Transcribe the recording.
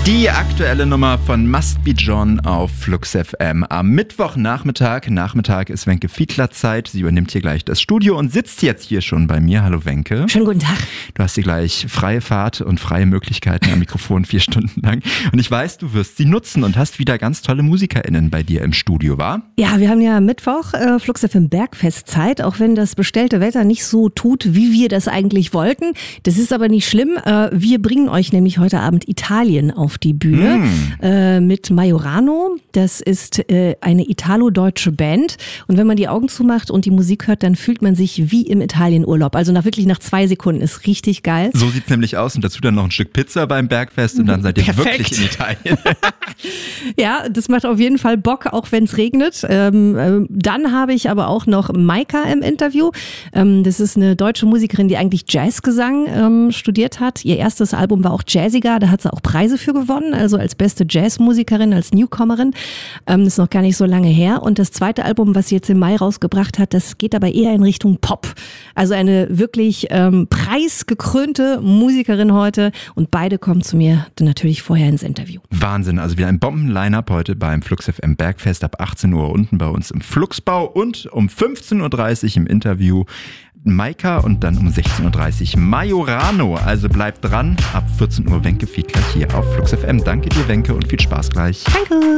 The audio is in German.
Die aktuelle Nummer von Must Be John auf Flux FM. Am Mittwochnachmittag ist Wenke Fiedler Zeit. Sie übernimmt hier gleich das Studio und sitzt jetzt hier schon bei mir. Hallo Wenke. Schönen guten Tag. Du hast hier gleich freie Fahrt und freie Möglichkeiten am Mikrofon 4 Stunden lang. Und ich weiß, du wirst sie nutzen und hast wieder ganz tolle MusikerInnen bei dir im Studio, wa? Ja, wir haben ja Mittwoch Flux FM Bergfestzeit, auch wenn das bestellte Wetter nicht so tut, wie wir das eigentlich wollten. Das ist aber nicht schlimm. Wir bringen euch nämlich heute Abend Italien auf die Bühne mit Majorano. Das ist eine italo-deutsche Band. Und wenn man die Augen zumacht und die Musik hört, dann fühlt man sich wie im Italienurlaub. Also wirklich nach 2 Sekunden. Ist richtig geil. So sieht's nämlich aus. Und dazu dann noch ein Stück Pizza beim Bergfest und dann seid ihr wirklich in Italien. Ja, das macht auf jeden Fall Bock, auch wenn es regnet. Dann habe ich aber auch noch Maika im Interview. Das ist eine deutsche Musikerin, die eigentlich Jazzgesang studiert hat. Ihr erstes Album war auch jazziger. Da hat sie auch Preise für gewonnen. Also als beste Jazzmusikerin, als Newcomerin. Das ist noch gar nicht so lange her. Und das zweite Album, was sie jetzt im Mai rausgebracht hat, das geht aber eher in Richtung Pop. Also eine wirklich preisgekrönte Musikerin heute. Und beide kommen zu mir dann natürlich vorher ins Interview. Wahnsinn, also wieder ein Bomben-Line-Up heute beim Flux FM Bergfest ab 18 Uhr unten bei uns im Fluxbau und um 15.30 Uhr im Interview Maika und dann um 16.30 Uhr Majorano. Also bleibt dran, ab 14 Uhr Wenke Fiedler hier auf Flux FM. Danke dir, Wenke, und viel Spaß gleich. Danke.